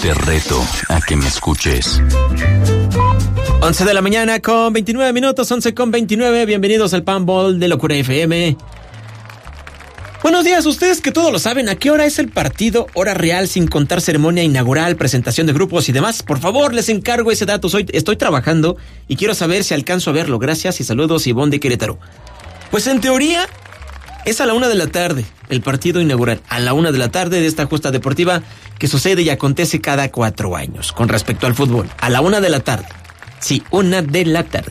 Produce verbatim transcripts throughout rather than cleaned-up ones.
Te reto a que me escuches. once de la mañana con veintinueve minutos, once con veintinueve. Bienvenidos al Panball de Locura F M. Buenos días, ustedes que todos lo saben. ¿A qué hora es el partido? Hora real, sin contar ceremonia inaugural, presentación de grupos y demás. Por favor, les encargo ese dato. Soy, estoy trabajando y quiero saber si alcanzo a verlo. Gracias y saludos, Ivonne de Querétaro. Pues en teoría es a la una de la tarde, el partido inaugural. A la una de la tarde de esta justa deportiva que sucede y acontece cada cuatro años con respecto al fútbol. A la una de la tarde. Sí, una de la tarde.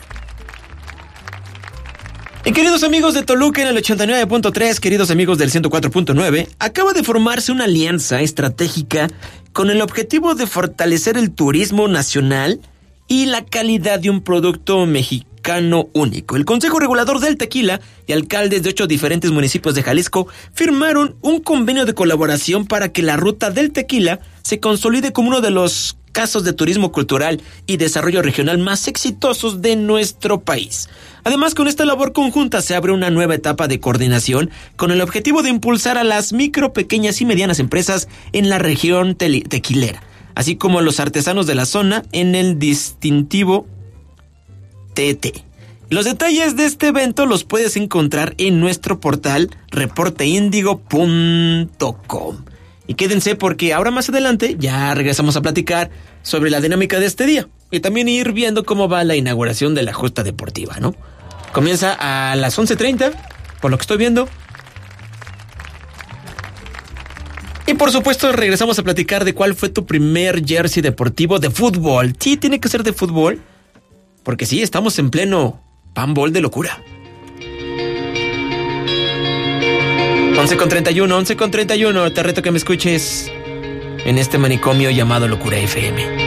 Y queridos amigos de Toluca en el ochenta y nueve punto tres, queridos amigos del ciento cuatro punto nueve, acaba de formarse una alianza estratégica con el objetivo de fortalecer el turismo nacional y la calidad de un producto mexicano único. El Consejo Regulador del Tequila y alcaldes de ocho diferentes municipios de Jalisco firmaron un convenio de colaboración para que la ruta del tequila se consolide como uno de los casos de turismo cultural y desarrollo regional más exitosos de nuestro país. Además, con esta labor conjunta se abre una nueva etapa de coordinación con el objetivo de impulsar a las micro, pequeñas y medianas empresas en la región te- tequilera, así como a los artesanos de la zona en el distintivo T T. Los detalles de este evento los puedes encontrar en nuestro portal reporte índigo punto com. Y quédense porque ahora más adelante ya regresamos a platicar sobre la dinámica de este día y también ir viendo cómo va la inauguración de la justa deportiva, ¿no? Comienza a las once treinta, por lo que estoy viendo. Y por supuesto regresamos a platicar de cuál fue tu primer jersey deportivo de fútbol. Sí, tiene que ser de fútbol, porque sí, estamos en pleno Panball de locura. once con treinta y uno, once con treinta y uno, te reto que me escuches en este manicomio llamado Locura F M.